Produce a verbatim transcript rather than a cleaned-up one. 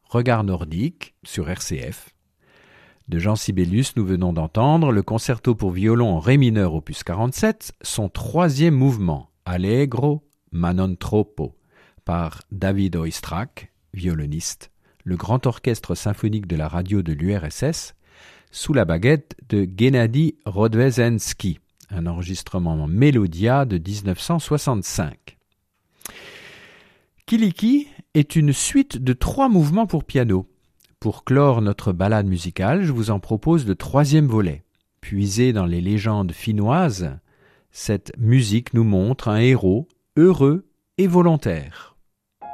Regard nordique sur R C F. De Jean Sibelius, nous venons d'entendre le concerto pour violon en ré mineur opus quarante-sept, son troisième mouvement, Allegro ma non troppo, par David Oistrakh, violoniste, le grand orchestre symphonique de la radio de l'U R S S, sous la baguette de Gennady Rodvezensky, un enregistrement Mélodia de dix-neuf cent soixante-cinq. Kyllikki est une suite de trois mouvements pour piano. Pour clore notre balade musicale, je vous en propose le troisième volet. Puisé dans les légendes finnoises, cette musique nous montre un héros heureux et volontaire.